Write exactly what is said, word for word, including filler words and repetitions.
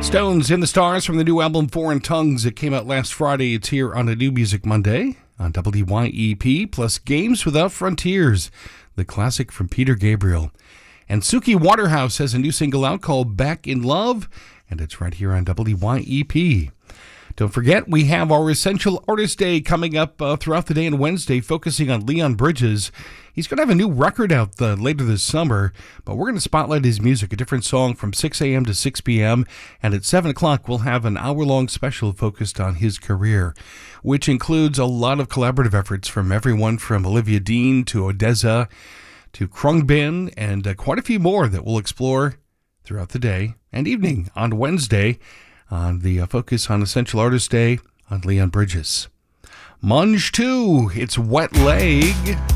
Stones in the Stars from the new album Foreign Tongues. It came out last Friday. It's here on a New Music Monday on W Y E P, plus Games Without Frontiers, the classic from Peter Gabriel. And Suki Waterhouse has a new single out called Back in Love, and it's right here on W Y E P. Don't forget, we have our Essential Artist Day coming up uh, throughout the day on Wednesday, focusing on Leon Bridges. He's going to have a new record out uh, later this summer, but we're going to spotlight his music, a different song from six a.m. to six p.m. And at seven o'clock, we'll have an hour-long special focused on his career, which includes a lot of collaborative efforts from everyone from Olivia Dean to Odessa to Khruangbin, and uh, quite a few more that we'll explore throughout the day and evening on Wednesday on the uh, focus on Essential Artist Day on Leon Bridges. Munge two, it's Wet Leg.